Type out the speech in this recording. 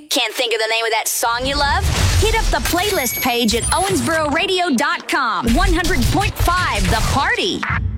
Can't think of the name of that song you love? Hit up the playlist page at owensbororadio.com. 100.5 The Party.